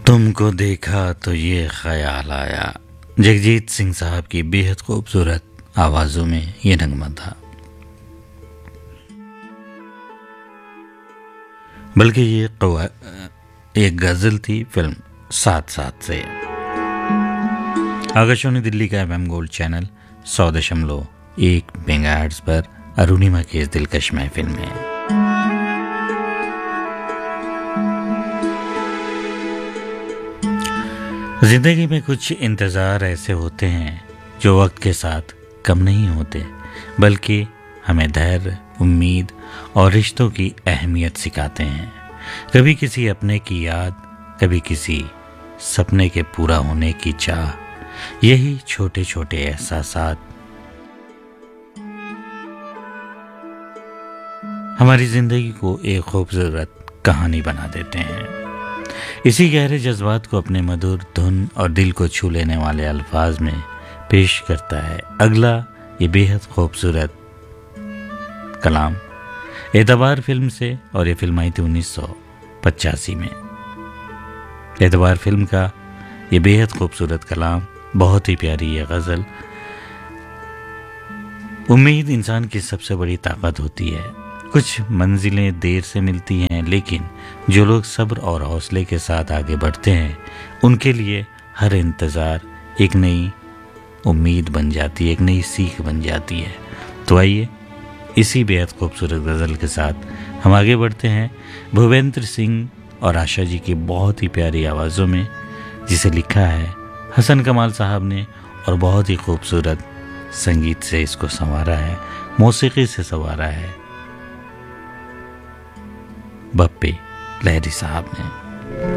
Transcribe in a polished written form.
तुमको देखा तो ये ख्याल आया, जगजीत सिंह साहब की बेहद खूबसूरत आवाज़ों में ये नगमा था। बल्कि ये एक गज़ल थी फिल्म साथ साथ से। आकाशवाणी दिल्ली का FM गोल्ड चैनल 100.1 मेगाहर्ट्ज़ पर अरुणिमा की इस दिलकश महफिल में जिंदगी में कुछ इंतज़ार ऐसे होते हैं जो वक्त के साथ कम नहीं होते, बल्कि हमें धैर्य, उम्मीद और रिश्तों की अहमियत सिखाते हैं। कभी किसी अपने की याद, कभी किसी सपने के पूरा होने की चाह। यही छोटे छोटे एहसासात हमारी जिंदगी को एक खूबसूरत कहानी बना देते हैं। इसी गहरे जज्बात को अपने मधुर धुन और दिल को छू लेने वाले अल्फाज में पेश करता है अगला ये बेहद खूबसूरत कलाम एतबार फिल्म से, और ये फिल्म आई थी 1985 में। एतबार फिल्म का ये बेहद खूबसूरत कलाम, बहुत ही प्यारी ये गज़ल। उम्मीद इंसान की सबसे बड़ी ताकत होती है। कुछ मंजिलें देर से मिलती हैं, लेकिन जो लोग सब्र और हौसले के साथ आगे बढ़ते हैं उनके लिए हर इंतज़ार एक नई उम्मीद बन जाती है, एक नई सीख बन जाती है। तो आइए इसी बेहद खूबसूरत गज़ल के साथ हम आगे बढ़ते हैं भूपेंद्र सिंह और आशा जी की बहुत ही प्यारी आवाज़ों में, जिसे लिखा है हसन कमाल साहब ने और बहुत ही खूबसूरत संगीत से इसको संवारा है, मौसीकी से संवारा है बप्पी लहरी साहब ने।